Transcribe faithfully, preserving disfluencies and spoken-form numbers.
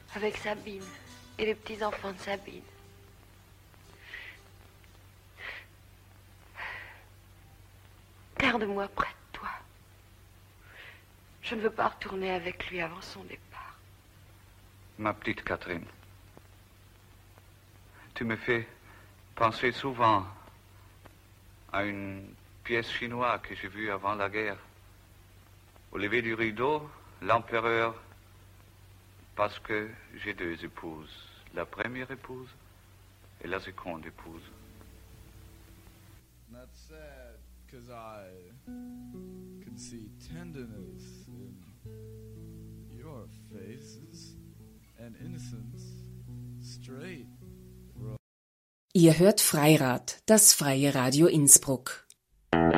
avec Sabine et les petits-enfants de Sabine. Garde-moi près de toi. Je ne veux pas retourner avec lui avant son départ. Ma petite Catherine, tu me fais penser souvent à une pièce chinoise que j'ai vue avant la guerre. Au lever du rideau, l'empereur, parce que j'ai deux épouses. La première épouse et la seconde épouse. That's sad, cause I can see tenderness in your faces and innocence straight. Ihr hört Freirad, das freie Radio Innsbruck.